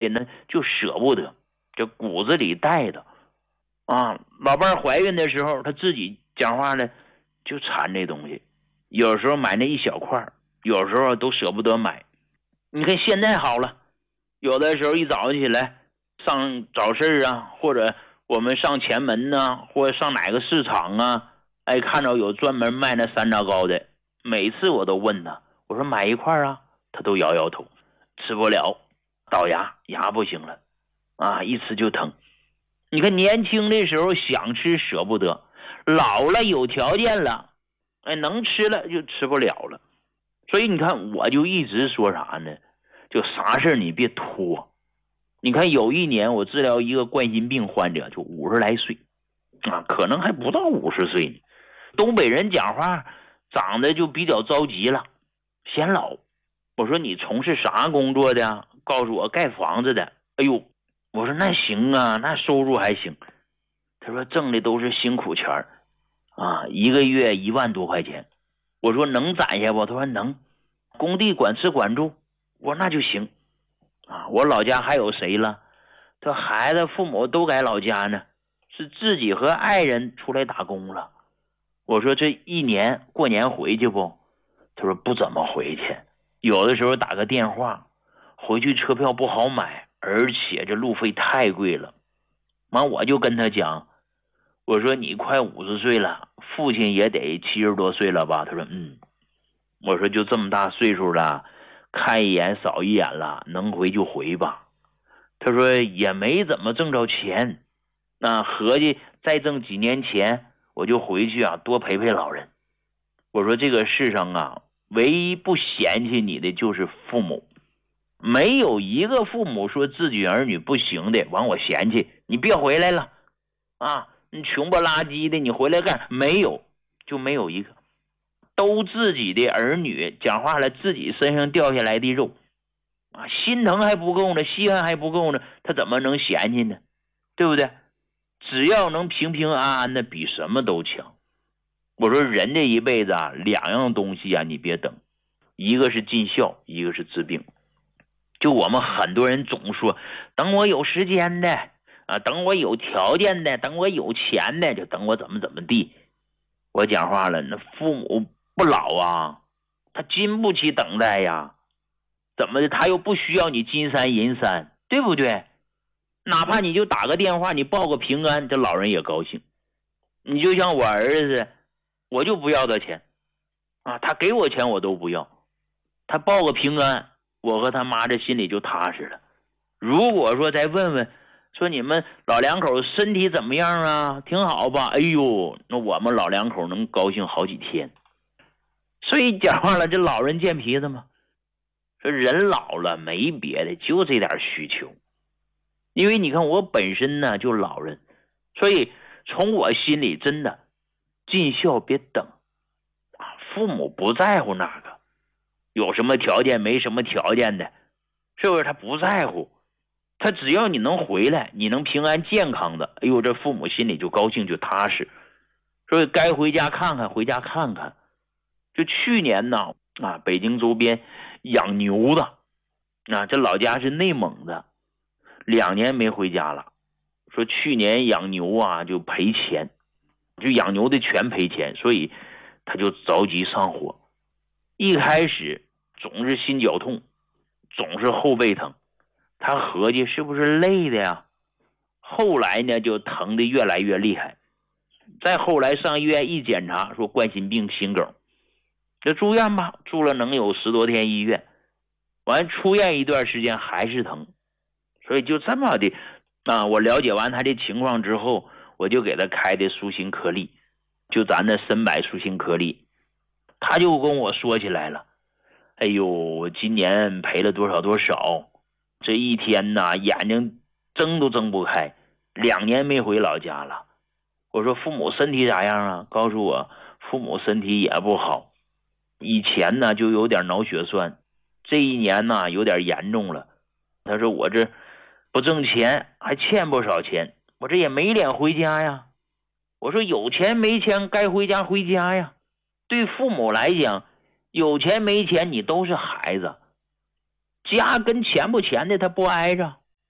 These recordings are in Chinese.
呢就舍不得，这骨子里带的啊。老伴儿怀孕的时候，他自己讲话呢就馋这东西，有时候买那一小块，有时候都舍不得买。你看现在好了，有的时候一早起来上早市啊，或者我们上前门啊，或者上哪个市场啊，哎，看到有专门卖那山楂糕的，每次我都问他，我说买一块啊，他都摇摇头，吃不了，倒牙不行了啊，一吃就疼。你看年轻的时候想吃舍不得，老了有条件了，哎，能吃了就吃不了了。所以你看，我就一直说啥呢？就啥事你别拖。你看有一年我治疗一个冠心病患者，就50来岁啊，可能还不到50岁呢。东北人讲话长得就比较着急了，显老。我说你从事啥工作的？告诉我盖房子的。哎呦，我说那行啊，那收入还行。他说挣的都是辛苦钱啊，一个月1万多块钱。我说能攒下不？他说能，工地管吃管住。我说那就行啊。我老家还有谁了？他孩子父母都在老家呢，是自己和爱人出来打工了。我说这一年过年回去不？他说不怎么回去，有的时候打个电话，回去车票不好买，而且这路费太贵了。完我就跟他讲，我说你快50岁了，父亲也得70多岁了吧？他说我说就这么大岁数了，看一眼扫一眼了，能回就回吧。他说也没怎么挣着钱，那合计再挣几年钱我就回去啊，多陪陪老人。我说这个世上啊，唯一不嫌弃你的就是父母，没有一个父母说自己儿女不行的完我嫌弃你别回来了啊，你穷不拉几的你回来干？没有，就没有一个。都自己的儿女，讲话了自己身上掉下来的肉啊，心疼还不够呢，稀罕还不够呢，他怎么能嫌弃呢？对不对？只要能平平安安的，比什么都强。我说人这一辈子啊，2样东西啊，你别等，一个是尽孝，一个是治病。就我们很多人总说等我有时间的啊，等我有条件的，等我有钱的，就等我怎么地。我讲话了，那父母不老啊，他经不起等待呀，怎么的？他又不需要你金山银山，对不对？哪怕你就打个电话，你报个平安，这老人也高兴。你就像我儿子，我就不要他钱啊，他给我钱我都不要，他报个平安，我和他妈这心里就踏实了。如果说再问问说你们老两口身体怎么样啊？挺好吧？哎呦，那我们老两口能高兴好几天。所以讲话了，这老人见皮子嘛。说人老了没别的，就这点需求。因为你看我本身呢就老人，所以从我心里真的尽孝别等啊，父母不在乎那个有什么条件没什么条件的，是不是？他不在乎，他只要你能回来，你能平安健康的，哎呦，这父母心里就高兴就踏实。所以该回家看看回家看看。就去年呢啊，北京周边养牛的啊，这老家是内蒙的，2年没回家了。说去年养牛啊就赔钱，就养牛的全赔钱，所以他就着急上火。一开始总是心绞痛，总是后背疼，他合计是不是累的呀？后来呢就疼得越来越厉害，再后来上医院一检查，说冠心病心梗，这住院吧，住了能有10多天医院，完出院一段时间还是疼。所以就这么的啊，我了解完他的情况之后，我就给他开的舒心颗粒，就咱的参柏舒心颗粒。他就跟我说起来了，哎呦，我今年赔了多少，这一天呐眼睛睁都睁不开，2年没回老家了。我说父母身体咋样啊？告诉我父母身体也不好，以前呢就有点脑血栓，这一年呢有点严重了。他说我这不挣钱，还欠不少钱，我这也没脸回家呀。我说有钱没钱该回家回家呀。对父母来讲，有钱没钱你都是孩子，家跟钱不钱的他不挨着。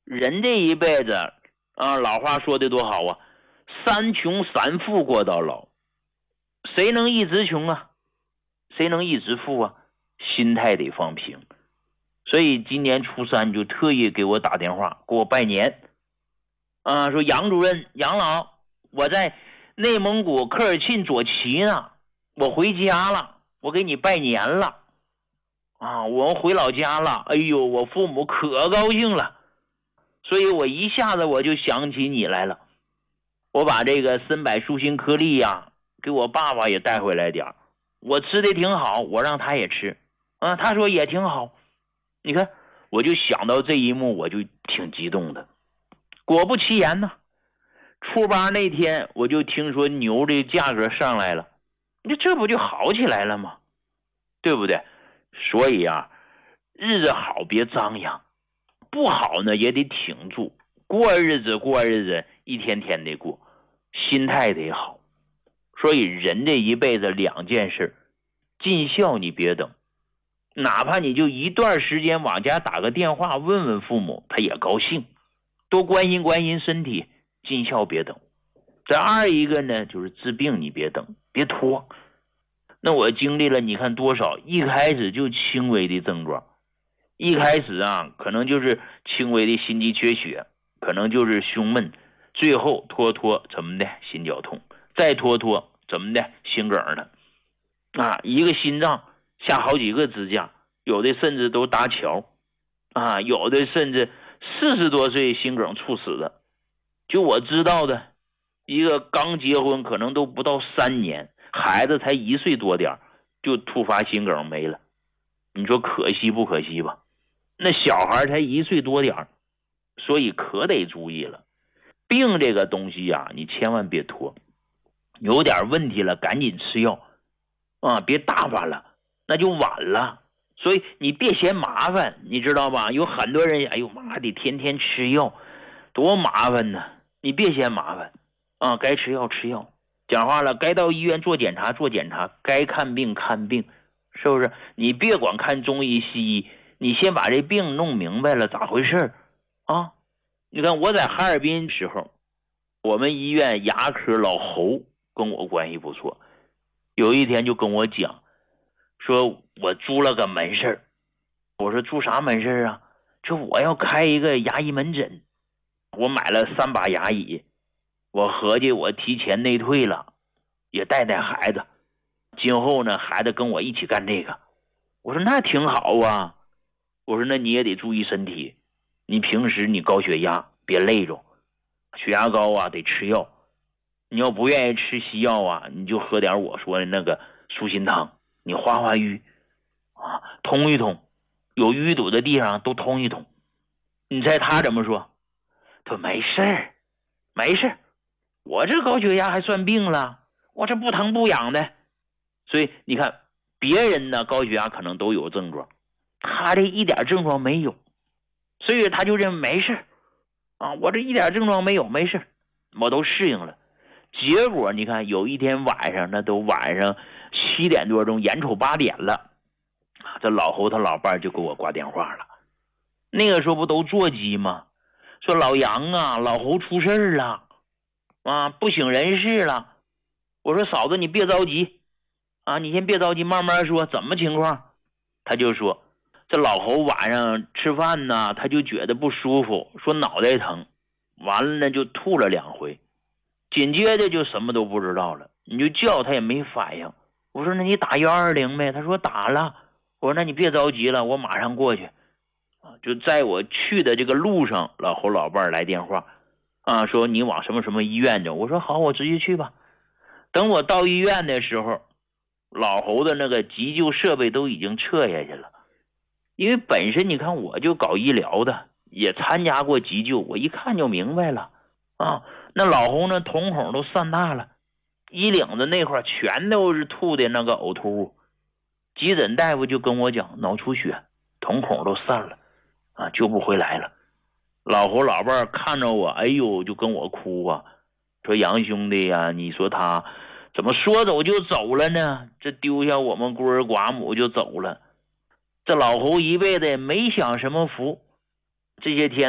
人这一辈子啊，老话说的多好啊，三穷三富过到老，谁能一直穷啊？谁能一直富啊？心态得放平。所以今年初3就特意给我打电话给我拜年啊，说杨主任杨老，我在内蒙古科尔沁左旗呢，我回家了，我给你拜年了啊，我们回老家了，哎呦，我父母可高兴了，所以我一下子我就想起你来了。我把这个参柏树心颗粒呀，给我爸爸也带回来点，我吃的挺好，我让他也吃啊，他说也挺好。你看，我就想到这一幕，我就挺激动的。果不其然呢，初8那天我就听说牛的价格上来了，这不就好起来了吗？对不对？所以啊，日子好别张扬，不好呢也得挺住，过日子一天天的过，心态得好。所以人这一辈子2件事，尽孝你别等，哪怕你就一段时间往家打个电话问问父母，他也高兴，多关心关心身体，尽孝别等。再二一个呢，就是治病你别等，别拖。那我经历了你看多少，一开始就轻微的症状，一开始啊可能就是轻微的心肌缺血，可能就是胸闷，最后拖怎么的心绞痛，再拖怎么的心梗了啊，一个心脏下好几个支架，有的甚至都搭桥啊，有的甚至40多岁心梗猝死的。就我知道的一个刚结婚可能都不到3年，孩子才1岁多点就突发心梗没了，你说可惜不可惜吧？那小孩才1岁多点，所以可得注意了。病这个东西啊，你千万别拖，有点问题了赶紧吃药啊，别大发了那就晚了。所以你别嫌麻烦，你知道吧？有很多人哎呦妈得天天吃药，多麻烦呢。你别嫌麻烦啊，该吃药吃药，讲话了该到医院做检查做检查，该看病看病，是不是？你别管看中医西医，你先把这病弄明白了咋回事啊？你看我在哈尔滨时候，我们医院牙科老侯跟我关系不错，有一天就跟我讲说我租了个门市。我说租啥门市啊？说我要开一个牙医门诊，我买了3把牙椅，我合计我提前内退了，也带孩子，今后呢孩子跟我一起干这个。我说那挺好啊，我说那你也得注意身体，你平时你高血压别累着，血压高啊得吃药，你要不愿意吃西药啊，你就喝点我说的那个舒心汤，你化瘀啊，通一通，有淤堵的地方都通一通。你猜他怎么说？他说没事没事，我这高血压还算病了，我这不疼不痒的。所以你看别人呢高血压可能都有症状，他这一点症状没有，所以他就认为没事啊，我这一点症状没有，没事，我都适应了。结果你看有一天晚上，那都晚上7点多钟，眼瞅8点了，这老侯他老伴就给我挂电话了。那个时候不都座机吗？说老杨啊，老侯出事了啊，不省人事了。我说嫂子你别着急啊，你先别着急，慢慢说，怎么情况？他就说这老侯晚上吃饭呢，他就觉得不舒服，说脑袋疼，完了呢就吐了2回，紧接着就什么都不知道了，你就叫他也没反应。我说那你打120呗？他说打了。我说那你别着急了，我马上过去。就在我去的这个路上，老侯老伴来电话啊，说你往什么什么医院去。我说好，我直接去吧。等我到医院的时候，老侯的那个急救设备都已经撤下去了。因为本身你看我就搞医疗的，也参加过急救，我一看就明白了啊。那老侯呢瞳孔都散大了，衣领子那块全都是吐的那个呕吐物。急诊大夫就跟我讲脑出血，瞳孔都散了啊，救不回来了。老侯老伴看着我，哎呦就跟我哭啊，说杨兄弟呀，你说他怎么说走就走了呢？这丢下我们孤儿寡母就走了。这老侯一辈子也没享什么福，这些天呐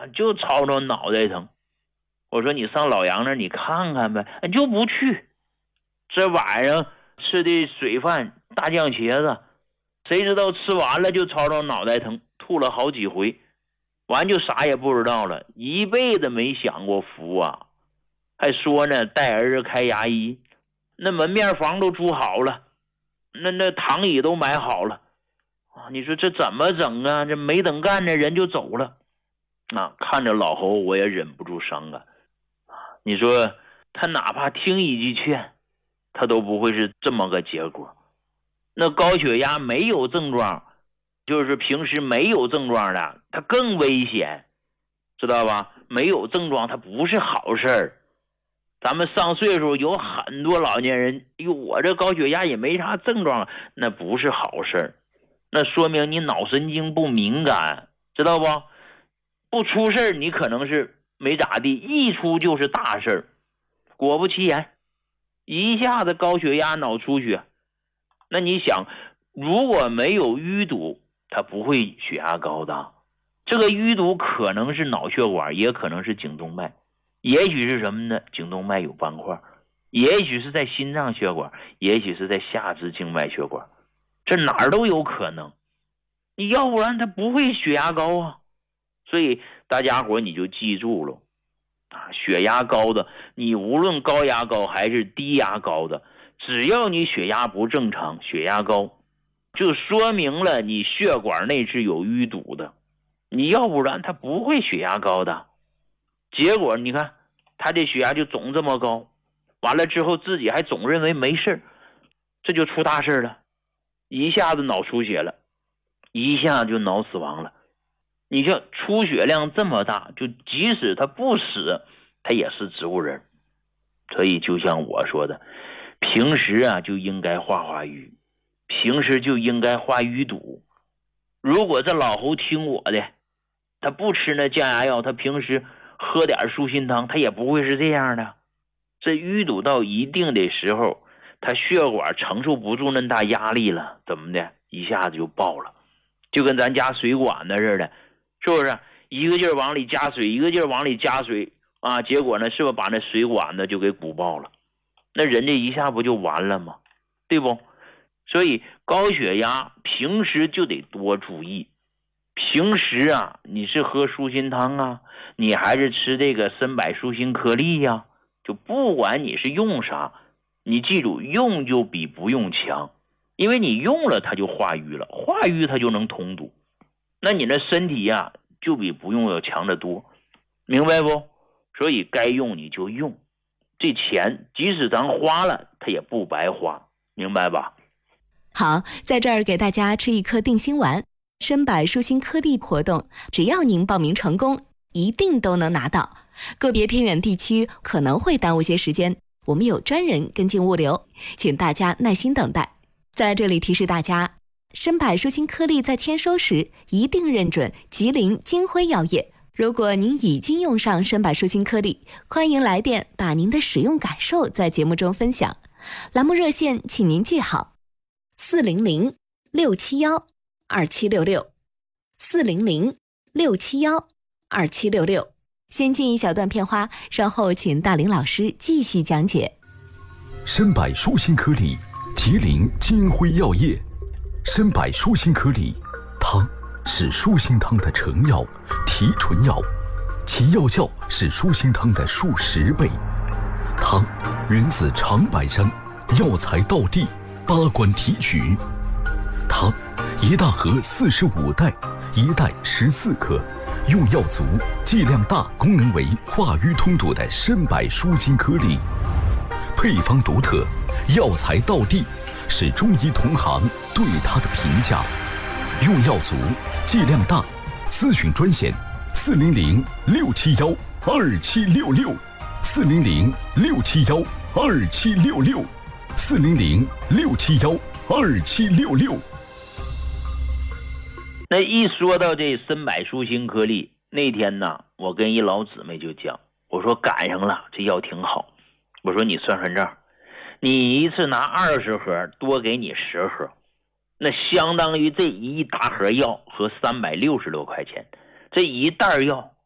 就吵吵脑袋疼。我说你上老杨那儿你看看呗，就不去。这晚上吃的水饭大酱茄子，谁知道吃完了就吵吵脑袋疼，吐了好几回，完就啥也不知道了，一辈子没享过福啊。还说呢带儿子开牙医，那门面房都租好了，那躺椅都买好了啊！你说这怎么整啊？这没等干呢人就走了啊！看着老侯我也忍不住伤感啊！你说他哪怕听一句劝，他都不会是这么个结果。那高血压没有症状，就是平时没有症状的，他更危险，知道吧？没有症状他不是好事儿。咱们上岁数有很多老年人，哟，我这高血压也没啥症状，那不是好事儿，那说明你脑神经不敏感，知道不？不出事儿你可能是没咋地，一出就是大事儿。果不其然，一下子高血压脑出血。那你想，如果没有淤堵，它不会血压高的。这个淤堵可能是脑血管，也可能是颈动脉，也许是什么呢？颈动脉有斑块，也许是在心脏血管，也许是在下肢静脉血管，这哪儿都有可能。你要不然它不会血压高啊。所以大家伙你就记住了啊，血压高的，你无论高压高还是低压高的，只要你血压不正常，血压高，就说明了你血管内是有淤堵的，你要不然它不会血压高的。结果你看他这血压就总这么高，完了之后自己还总认为没事，这就出大事了，一下子脑出血了，一下就脑死亡了。你像出血量这么大，就即使他不死，他也是植物人。所以就像我说的，平时啊就应该化化瘀，平时就应该化淤堵。如果这老侯听我的，他不吃那降压药，他平时喝点舒心汤，他也不会是这样的。这淤堵到一定的时候，他血管承受不住那大压力了，怎么的，一下子就爆了，就跟咱家水管子似的，是不是？一个劲儿往里加水，一个劲儿往里加水啊，结果呢，是不是把那水管子就给鼓爆了？那人家一下不就完了吗？对不？所以高血压平时就得多注意。平时啊，你是喝舒心汤啊，你还是吃这个参柏舒心颗粒呀，就不管你是用啥，你记住，用就比不用强，因为你用了它就化瘀了，化瘀它就能通堵，那你的身体啊就比不用要强得多，明白不？所以该用你就用，这钱即使咱花了，它也不白花，明白吧？ 好，在这儿给大家吃一颗定心丸，参柏舒心颗粒活动，只要您报名成功，一定都能拿到。个别偏远地区可能会耽误些时间，我们有专人跟进物流，请大家耐心等待。在这里提示大家，参柏舒心颗粒在签收时一定认准吉林金辉药业。如果您已经用上参柏舒心颗粒，欢迎来电把您的使用感受在节目中分享。栏目热线请您记好：400-671-2766，400-671-2766。先进一小段片花，稍后请大林老师继续讲解。 参柏舒心颗粒，吉林金辉药业。参柏舒心颗粒，它是舒心汤的成药、提纯药，其药效是舒心汤的数10倍。它源自长白山，药材道地，8关提取。它一大盒45袋，一袋14克，用药足、剂量大、功能为化瘀通堵的参柏舒心颗粒，配方独特，药材道地，是中医同行对它的评价。用药足，剂量大，咨询专线400-671-2766，400-671-2766，400-671-2766。 那一说到这参柏舒心颗粒，那天呢，我跟一老姊妹就讲，我说赶上了，这药挺好。我说你算算账，你一次拿20盒，多给你10盒，那相当于这一大盒药和360多块钱，这一袋药